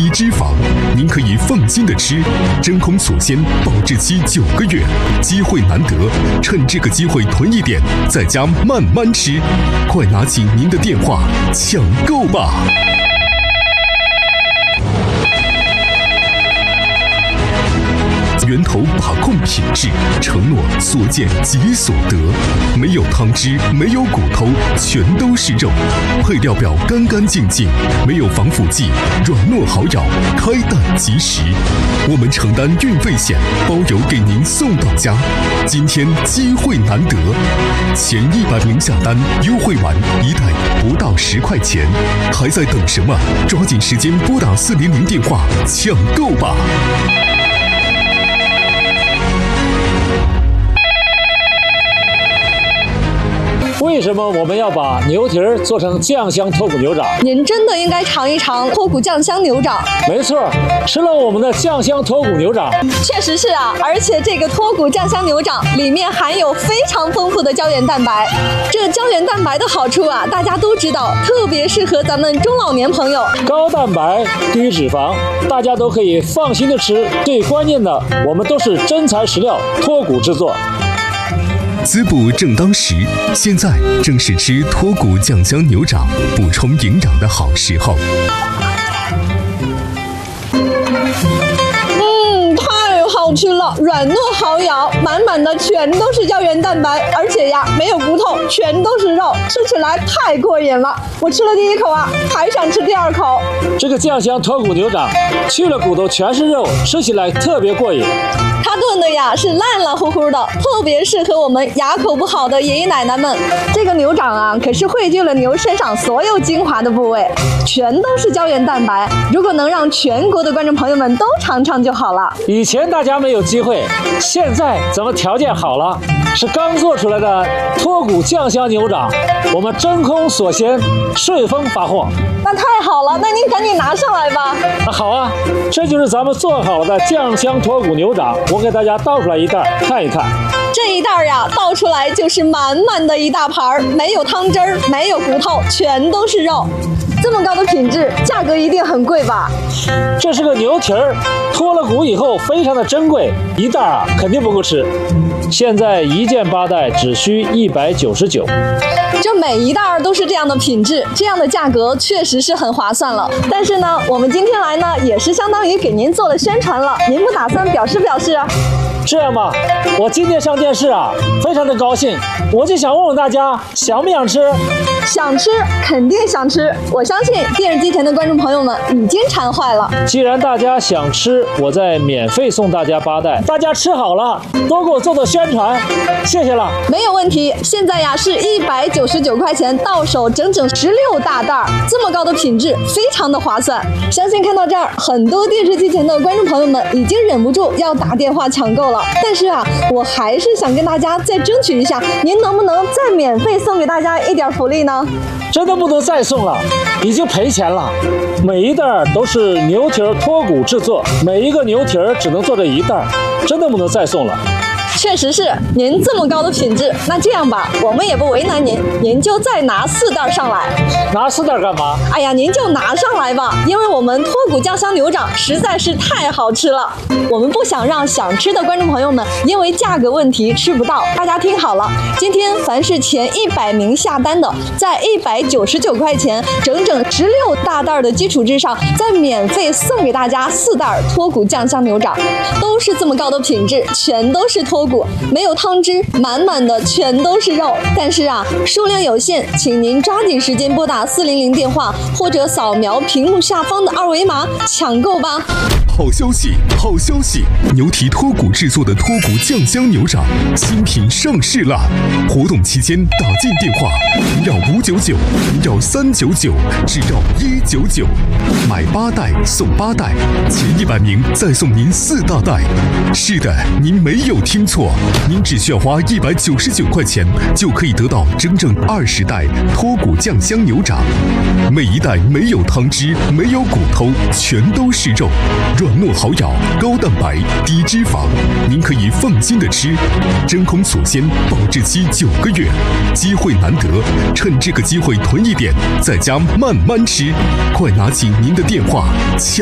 低脂肪，您可以放心的吃。真空锁鲜，保质期9个月，机会难得，趁这个机会囤一点，在家慢慢吃。快拿起您的电话抢购吧！源头把控品质，承诺所见即所得，没有汤汁，没有骨头，全都是肉。配料表干干净净，没有防腐剂，软糯好咬，开蛋即食。我们承担运费险，包邮给您送到家。今天机会难得，前100名下单，优惠完一袋不到10块钱，还在等什么？抓紧时间拨打400电话抢购吧！ 为什么我们要把牛蹄儿做成酱香脱骨牛掌？ 您真的应该尝一尝脱骨酱香牛掌。 没错，吃了我们的酱香脱骨牛掌。 确实是啊，而且这个脱骨酱香牛掌里面含有非常丰富的胶原蛋白。这个胶原蛋白的好处啊，大家都知道，特别适合咱们中老年朋友。 高蛋白、低脂肪，大家都可以放心的吃。最关键的，我们都是真材实料脱骨制作。 滋补正当时，现在正是吃脱骨酱香牛掌补充营养的好时候。 太好吃了，软糯好咬，满满的全都是胶原蛋白，而且呀没有骨头，全都是肉，吃起来太过瘾了。我吃了第1口啊，还想吃第2口。 这个酱香脱骨牛掌去了骨头全是肉，吃起来特别过瘾。 它炖的呀是烂乎乎的，特别适合我们牙口不好的爷爷奶奶们。这个牛掌啊，可是汇聚了牛身上所有精华的部位，全都是胶原蛋白。如果能让全国的观众朋友们都尝尝就好了。 以前大家没有机会，现在咱们条件好了，是刚做出来的脱骨酱香牛掌，我们真空锁鲜，顺丰发货。 那太好了，那您赶紧拿上来吧。 好啊，这就是咱们做好了的酱香脱骨牛掌，我给大家倒出来一袋看一看。 这一袋呀，倒出来就是满满的一大盘，没有汤汁儿，没有骨头，全都是肉。这么高的品质，价格一定很贵吧？ 这是个牛蹄儿，脱了骨以后非常的珍贵，一袋啊肯定不够吃。现在1件8袋只需199。 这每一袋都是这样的品质，这样的价格确实是很划算了。但是呢，我们今天来呢，也是相当于给您做了宣传了，您不打算表示表示啊？ 这样吧，我今天上电视啊，非常的高兴，我就想问问大家，想不想吃？ 想吃，肯定想吃。我相信电视机前的观众朋友们已经馋坏了。 既然大家想吃，我再免费送大家8袋，大家吃好了，多给我做做宣传，谢谢了。 没有问题，现在呀是199块钱到手整整16大袋，这么高的品质，非常的划算。相信看到这儿，很多电视机前的观众朋友们已经忍不住要打电话抢购了。但是啊，我还是想跟大家再争取一下，您能不能再免费送给大家一点福利呢？ 真的不能再送了，已经赔钱了。每一袋都是牛蹄儿脱骨制作，每一个牛蹄儿只能做这一袋，真的不能再送了。 确实是，您这么高的品质，那这样吧，我们也不为难您，您就再拿4袋上来。 拿4袋干嘛？ 哎呀，您就拿上来吧，因为我们脱骨酱香牛掌实在是太好吃了，我们不想让想吃的观众朋友们因为价格问题吃不到。大家听好了，今天凡是前100名下单的，在199块钱整整16大袋的基础之上，再免费送给大家4袋脱骨酱香牛掌，都是这么高的品质，全都是脱骨，没有汤汁，满满的全都是肉。但是啊，数量有限，请您抓紧时间拨打400电话，或者扫描屏幕下方的2维码抢购吧。 好消息，好消息！牛蹄脱骨制作的脱骨酱香牛掌新品上市了！活动期间打进电话0要599，0要399，只要199，买8袋送8袋，前100名再送您4大袋。是的，您没有听错，您只需要花199块钱就可以得到整整20袋脱骨酱香牛掌，每一袋没有汤汁，没有骨头，全都是肉。软糯好咬，高蛋白，低脂肪，您可以放心的吃。真空锁鲜，保质期9个月，机会难得，趁这个机会囤一点，在家慢慢吃。快拿起您的电话抢